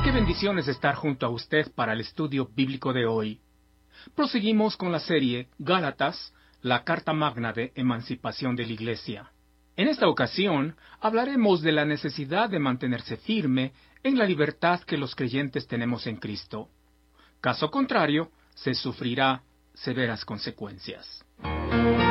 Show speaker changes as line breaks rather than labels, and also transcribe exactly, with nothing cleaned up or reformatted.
Qué bendiciones estar junto a usted para el estudio bíblico de hoy. Proseguimos con la serie Gálatas, la carta magna de emancipación de la Iglesia. En esta ocasión hablaremos de la necesidad de mantenerse firme en la libertad que los creyentes tenemos en Cristo. Caso contrario, se sufrirá severas consecuencias.